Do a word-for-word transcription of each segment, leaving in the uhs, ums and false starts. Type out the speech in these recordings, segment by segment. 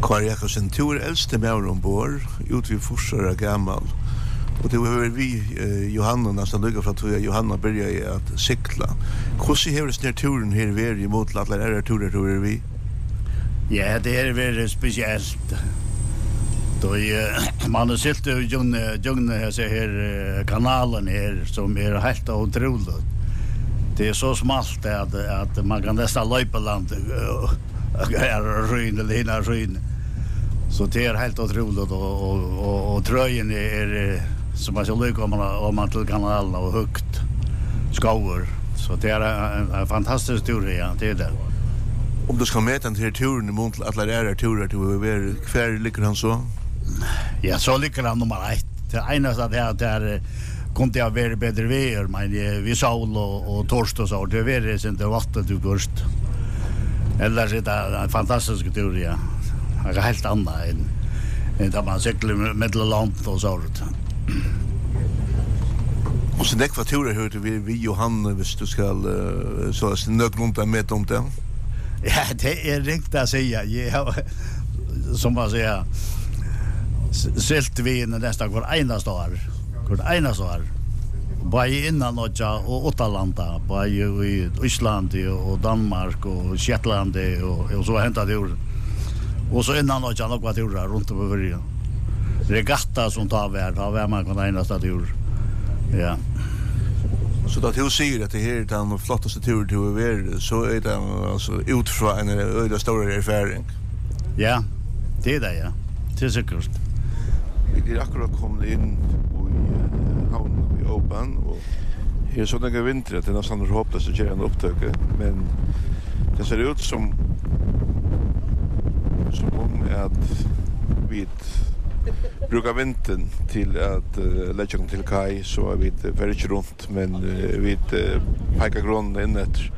Karl Jakobsen, du er eldste med ombord, ut vid forsøra gammal. Og det var vi, eh, Johanna, nesten lykka fra at Johanna börja i at sykla. Hvordan hever det turen her ved i mot alle er turer du er vi? Ja, det er veldig spesielt. Då uh, man har sett jungne her kanalen her som er helt utrolig. Det er så smalt at, at man kan nesten løype land her ryn eller hinna ryn. Så det er helt utroligt och och och, och tröjen är som man så lyckas om man om man till kanalen och högt skauer. Så det är en, en fantastisk tur ja, det är det. Om du ska mäta den här turen i mot alla era turer till över kvar ligger han så? Ja, så ligger han nummer ett. Det ena så att det där kunde jag vara bättre väder men vi sol och, och torsdag så det är det sen det vatten du först. Eller så det är en fantastisk tur ja. Det är helt annat än, än där man cyklar mellan och så. Och så det var turer hörde vi vi Johan hvis du ska uh, så är nödvändigt med om det. Ja, det är riktigt att säga. Ja, som man säger silt vi in nästan var enaste år. Var enaste år. Både innan och och Åtalanda, både i Island och Danmark och Shetland och, och så hämtade det. Och så innan och några var turer runt över världen. Regatta som tar värd, har var man kan enaste tur. Ja. Så då du säger att det här är den flottaste turen du har varit så är det alltså utifrån en öde stora erfaring. Ja, det är det ja. Det är säkert. Vi är akkurat kommit in i havnen i Open och här är sådana vinter att det är nästan hopplöst att göra en upptöke men det ser ut som som om att vi brukar vintern till att uh, lägga dem till kaj så är vi inte väldigt runt men uh, vi uh, pekar grunden in efter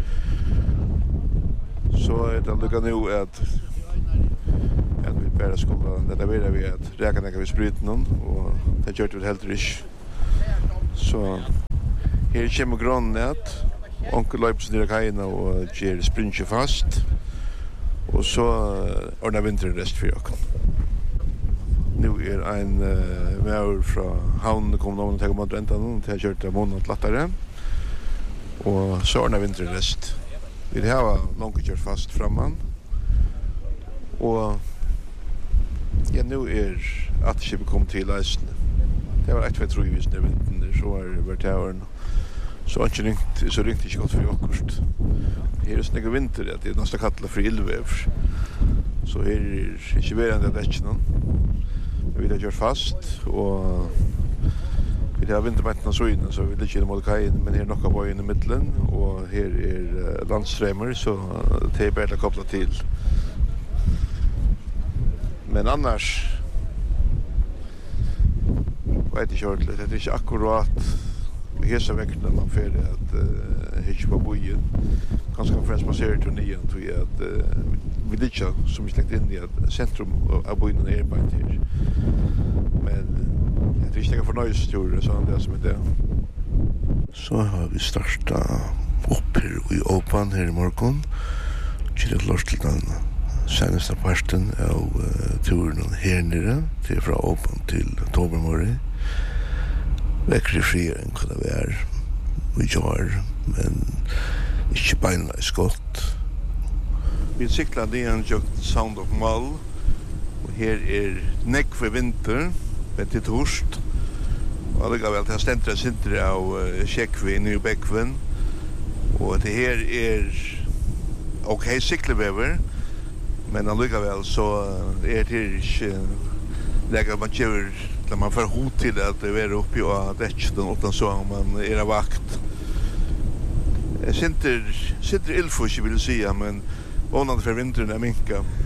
så är det lika nu att att vi bara skulle det där vi att räka när vi spriten någon och det gör det helt risk så här kommer grunden att onkel löps ner kajen och ger springer fast och så ordnar vintern rest för jag nu är en uh, mer från havnen kommer någon att ta mot räntan och ta kört till månaden lättare och så ordnar vintern rest vi har långt kört fast framman och ja nu är att skip kom till isen det var ett två vis när vintern så var det tavern så inte riktigt så riktigt inte gott för Jakobst här är snägga vinter det är nästan kalla för ildväv så här är inte mer än det där någon vi har gjort fast och vi har vintermättarna så innan så vi ligger mot kajen men här är några bojen i mitten och här är landströmmar så det är bättre kopplat till men annars vet inte ordentligt det är inte akkurat vi hesa väckna man för att uh, hitcha på bojen kanske kan främst passera till nian till att uh, vi ligger som släkt in i att centrum av bojen är på här men jag tycker jag får nöjes tur så det som det så har vi startat upp här i Open här i morgon till ett lust till den senaste parten av uh, turen här nere till från Open till Tobermory väckre friare än vad det är vi gör men inte beina i skott vi cyklar det en jukt Sound of Mull och här är näck för vinter men till torst och det går väl till stentra sintra av Tjeckvi i Bäckven och det här är okej cykelväver men allikevel så är det inte lägger man kör när man får hot till att det är uppe och däcken utan så om man är av vakt. Jag sitter sitter illfusch vill säga men vånande för vintern är minka.